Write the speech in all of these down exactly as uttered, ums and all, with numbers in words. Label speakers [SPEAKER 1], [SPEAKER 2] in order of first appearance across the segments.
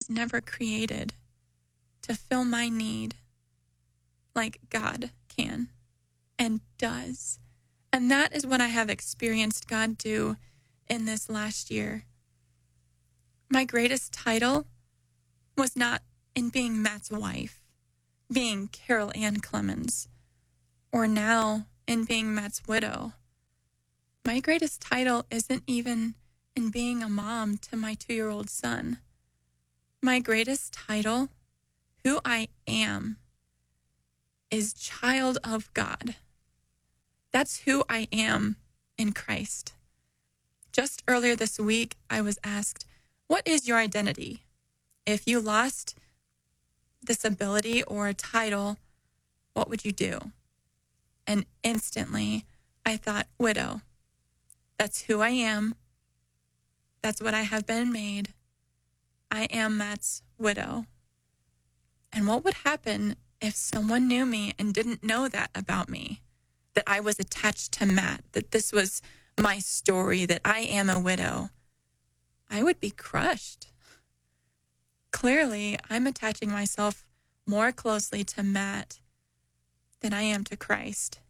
[SPEAKER 1] was never created to fill my need like God can and does. And that is what I have experienced God do in this last year. My greatest title was not in being Matt's wife, being Carol Ann Clemens, or now in being Matt's widow. My greatest title isn't even in being a mom to my two-year-old son. My greatest title, who I am, is child of God. That's who I am in Christ. Just earlier this week, I was asked, what is your identity? If you lost this ability or a title, what would you do? And instantly, I thought, widow. That's who I am. That's what I have been made. I am Matt's widow. And what would happen if someone knew me and didn't know that about me? That I was attached to Matt, that this was my story, that I am a widow? I would be crushed. Clearly, I'm attaching myself more closely to Matt than I am to Christ.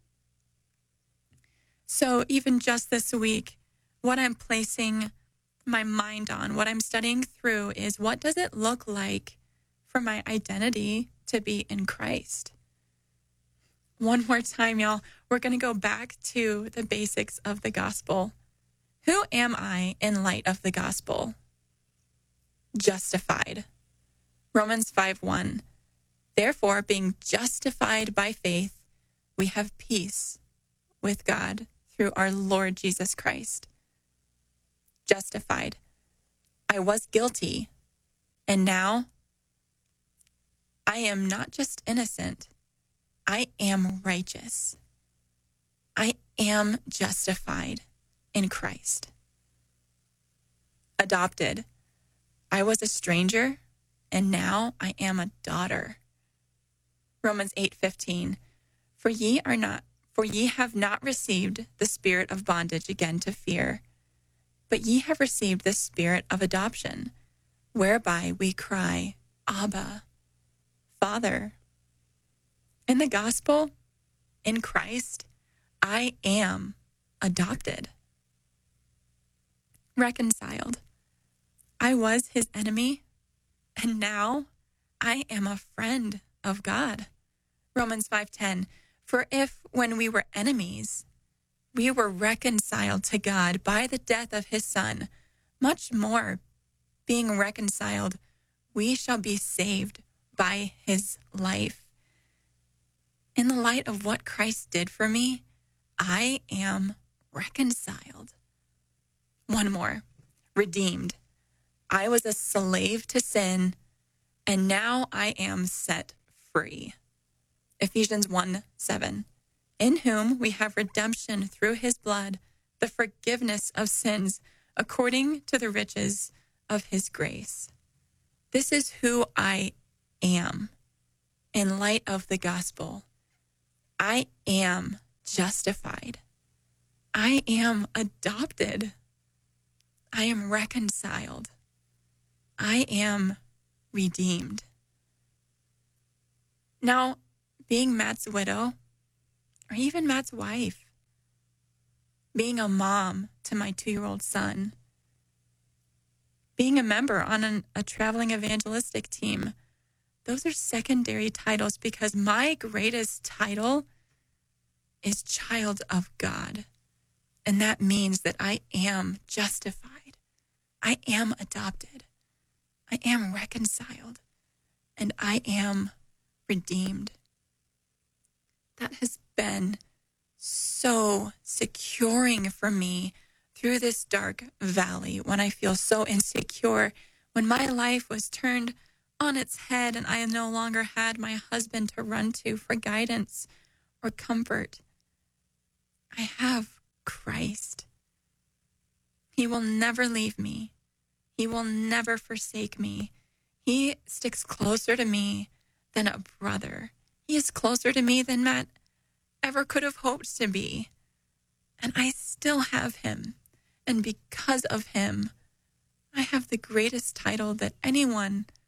[SPEAKER 1] So even just this week, what I'm placing my mind on, what I'm studying through is, what does it look like for my identity to be in Christ? One more time, y'all. We're going to go back to the basics of the gospel. Who am I in light of the gospel? Justified. Romans five one. Therefore, being justified by faith, we have peace with God through our Lord Jesus Christ. Justified. I was guilty, and now I am not just innocent, I am righteous. I am justified in Christ. Adopted. I was a stranger, and now I am a daughter. Romans eight fifteen. For ye are not, for ye have not received the spirit of bondage again to fear, but ye have received the spirit of adoption, whereby we cry, Abba, Father. In the gospel, in Christ, I am adopted. Reconciled. I was his enemy, and now I am a friend of God. Romans five ten. For if, when we were enemies, we were reconciled to God by the death of his Son, much more, being reconciled, we shall be saved by his life. In the light of what Christ did for me, I am reconciled. One more. Redeemed. I was a slave to sin, and now I am set free. Ephesians one seven. In whom we have redemption through his blood, the forgiveness of sins, according to the riches of his grace. This is who I am in light of the gospel. I am justified. I am adopted. I am reconciled. I am redeemed. Now, being Matt's widow, or even Matt's wife, being a mom to my two-year-old son, being a member on an, a traveling evangelistic team, those are secondary titles, because my greatest title is child of God. And that means that I am justified. I am adopted. I am reconciled. And I am redeemed. That has been so securing for me through this dark valley when I feel so insecure, when my life was turned on its head and I no longer had my husband to run to for guidance or comfort. I have Christ. He will never leave me. He will never forsake me. He sticks closer to me than a brother. He is closer to me than Matt ever could have hoped to be. And I still have him. And because of him, I have the greatest title that anyone